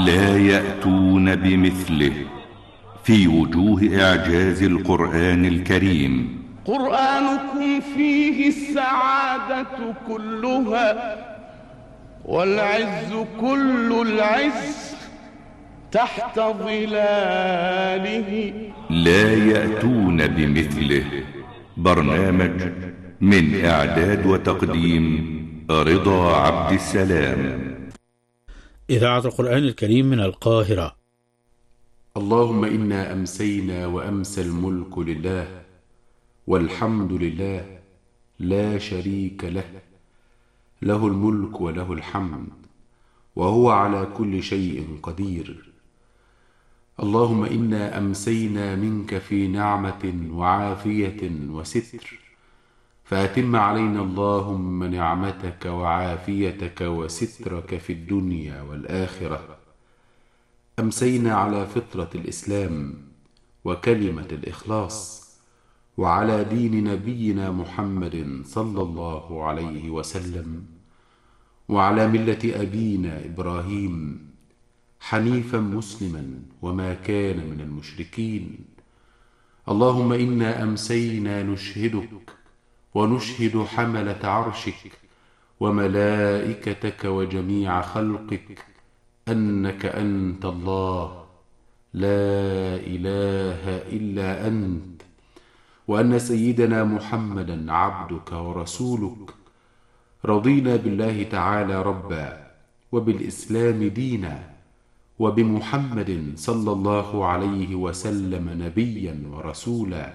لا يأتون بمثله في وجوه إعجاز القرآن الكريم. قرآنكم فيه السعادة كلها والعز كل العز تحت ظلاله. لا يأتون بمثله. برنامج من إعداد وتقديم رضا عبد السلام. إذاعة القرآن الكريم من القاهرة. اللهم إنا أمسينا وأمسى الملك لله والحمد لله لا شريك له، له الملك وله الحمد وهو على كل شيء قدير. اللهم إنا أمسينا منك في نعمة وعافية وستر، فأتم علينا اللهم نعمتك وعافيتك وسترك في الدنيا والآخرة. أمسينا على فطرة الإسلام وكلمة الإخلاص، وعلى دين نبينا محمد صلى الله عليه وسلم، وعلى ملة أبينا إبراهيم حنيفا مسلما وما كان من المشركين. اللهم إنا أمسينا نشهدك ونشهد حملة عرشك وملائكتك وجميع خلقك أنك أنت الله لا إله إلا أنت، وأن سيدنا محمدا عبدك ورسولك. رضينا بالله تعالى ربا وبالإسلام دينا وبمحمد صلى الله عليه وسلم نبيا ورسولا.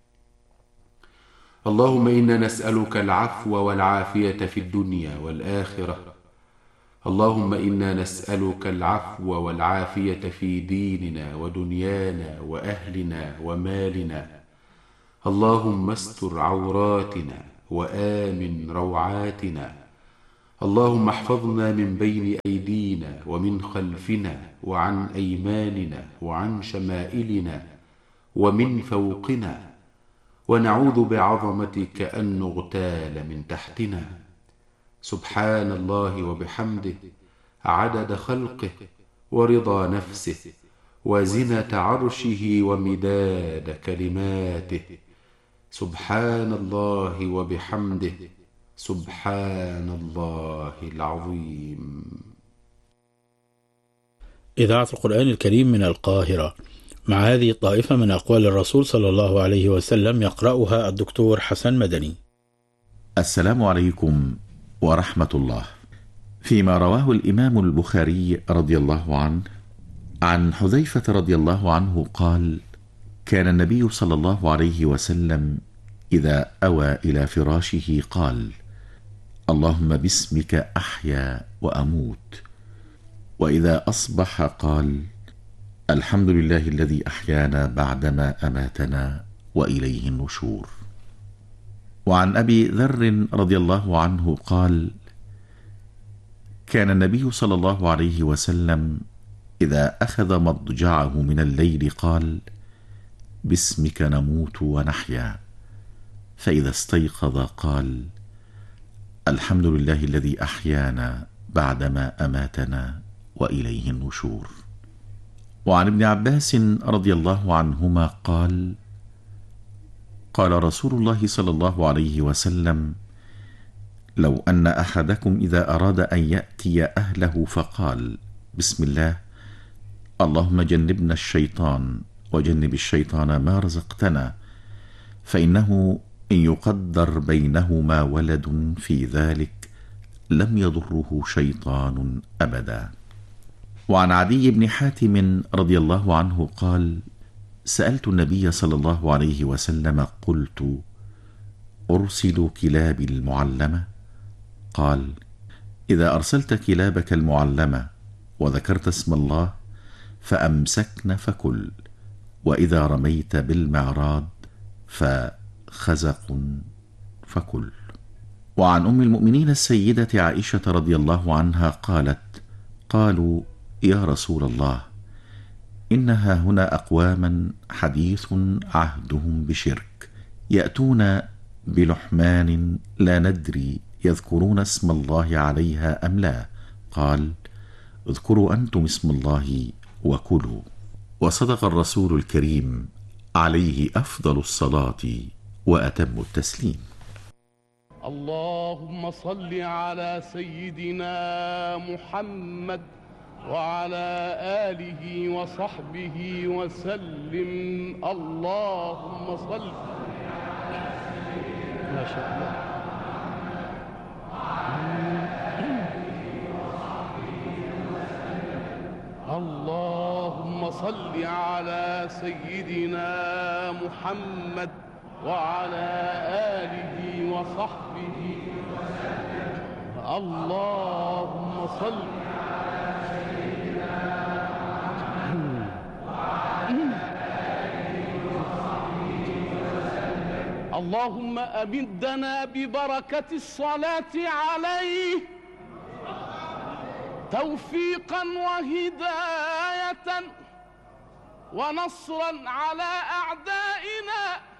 اللهم إنا نسألك العفو والعافية في الدنيا والآخرة. اللهم إنا نسألك العفو والعافية في ديننا ودنيانا وأهلنا ومالنا. اللهم استر عوراتنا وآمن روعاتنا. اللهم احفظنا من بين أيدينا ومن خلفنا وعن أيماننا وعن شمائلنا ومن فوقنا، ونعوذ بعظمتك أن نغتال من تحتنا. سبحان الله وبحمده عدد خلقه ورضا نفسه وزنة عرشه ومداد كلماته. سبحان الله وبحمده سبحان الله العظيم. إذاعة القرآن الكريم من القاهرة. مع هذه الطائفة من أقوال الرسول صلى الله عليه وسلم يقرأها الدكتور حسن مدني. السلام عليكم ورحمة الله. فيما رواه الإمام البخاري رضي الله عنه عن حذيفة رضي الله عنه قال: كان النبي صلى الله عليه وسلم إذا أوى إلى فراشه قال: اللهم باسمك أحيا وأموت. وإذا أصبح قال: الحمد لله الذي أحيانا بعدما أماتنا وإليه النشور. وعن أبي ذر رضي الله عنه قال: كان النبي صلى الله عليه وسلم إذا أخذ مضجعه من الليل قال: باسمك نموت ونحيا. فإذا استيقظ قال: الحمد لله الذي أحيانا بعدما أماتنا وإليه النشور. وعن ابن عباس رضي الله عنهما قال: قال رسول الله صلى الله عليه وسلم: لو أن أحدكم إذا أراد أن يأتي أهله فقال: بسم الله، اللهم جنبنا الشيطان وجنب الشيطان ما رزقتنا، فإنه إن يقدر بينهما ولد في ذلك لم يضره شيطان أبدا. وعن عدي بن حاتم رضي الله عنه قال: سألت النبي صلى الله عليه وسلم قلت: أرسل كلابي المعلمة؟ قال: إذا أرسلت كلابك المعلمة وذكرت اسم الله فأمسكن فكل، وإذا رميت بالمعراض فخزق فكل. وعن أم المؤمنين السيدة عائشة رضي الله عنها قالت: قالوا: يا رسول الله، إنها هنا أقواما حديث عهدهم بشرك، يأتون بلحمان لا ندري يذكرون اسم الله عليها أم لا. قال: اذكروا أنتم اسم الله وكلوا. وصدق الرسول الكريم عليه أفضل الصلاة وأتم التسليم. اللهم صل على سيدنا محمد وعلى آله وصحبه وسلم. اللهم صل. ما شاء الله. اللهم صل على سيدنا محمد وعلى آله وصحبه وسلم. اللهم صل على سيدنا محمد وعلى آله وصحبه وسلم. اللهم أمدنا ببركة الصلاة عليه توفيقا وهداية ونصرا على أعدائنا